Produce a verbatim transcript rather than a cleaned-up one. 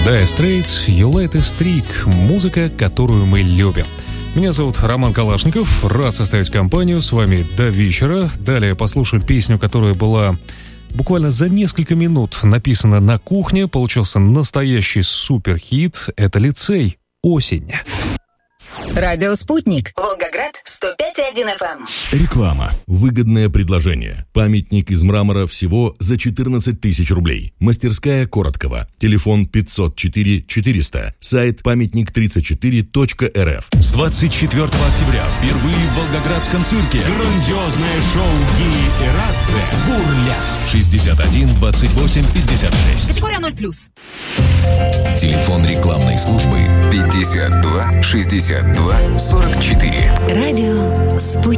Dire Straits, You Let Us Streak. Музыка, которую мы любим. Меня зовут Роман Калашников. Рад составить компанию с вами до вечера. Далее послушаем песню, которая была буквально за несколько минут написана на кухне. Получился настоящий суперхит. Это «Лицей. Осень». Радио «Спутник». Волгоград, сто пять и один эф эм. Реклама. Выгодное предложение. Памятник из мрамора всего за четырнадцать тысяч рублей. Мастерская Короткова. Телефон пятьсот четыре четыреста. Сайт памятник тридцать четыре точка эр эф. С двадцать четвёртого октября впервые в Волгоградском цирке грандиозное шоу Гии и Рация «Бурлеск». шестьдесят один двадцать восемь пятьдесят шесть. Категория ноль плюс. Телефон рекламной службы пятьдесят два шестьдесят два сорок четыре. Радио «Спутник».